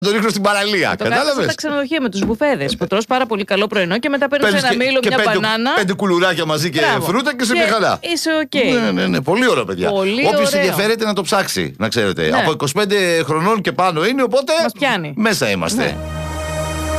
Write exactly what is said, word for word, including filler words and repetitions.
Το ρίχνω στην παραλία. Κατάλαβες. Τα ξενοδοχεία με τους μπουφέδες που τρως πάρα πολύ καλό πρωινό και μετά παίρνεις ένα μήλο, μια πέντε, μπανάνα. Πέντε κουλουράκια μαζί και Μπράβο. Φρούτα και σε μια καλά. Είσαι οκ. Okay. Ναι, ναι, ναι. Πολύ ωραίο, παιδιά. Όποιος ενδιαφέρεται να το ψάξει, να ξέρετε. Ναι. Από είκοσι πέντε χρονών και πάνω είναι, οπότε. Μας πιάνει. Μέσα είμαστε. Ναι.